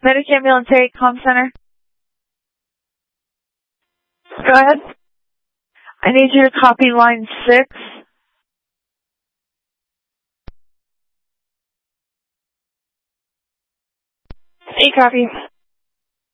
Medicare Military Comm Center. Go ahead. I need you to copy line 6. A copy.